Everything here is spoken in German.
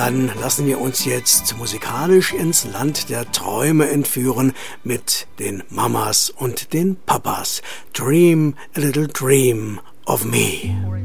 dann lassen wir uns jetzt musikalisch ins Land der Träume entführen mit den Mamas und den Papas. Dream a little dream of me.